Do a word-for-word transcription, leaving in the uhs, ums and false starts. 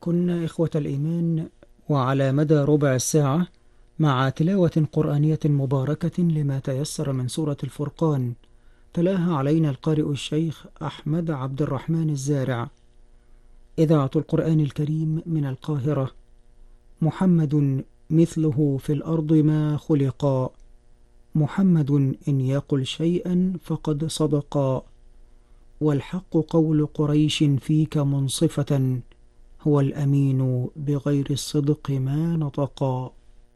بكم إخوة الإيمان، وعلى مدى ربع الساعة مع تلاوة قرآنية مباركة لما تيسر من سورة الفرقان، تلاها علينا القارئ الشيخ أحمد عبد الرحمن الزارع. إذاعة القرآن الكريم من القاهرة. محمد مثله في الأرض ما خلقا، محمد إن يقل شيئا فقد صدقا، والحق قول قريش فيك منصفة، هو الأمين بغير الصدق ما نطقا.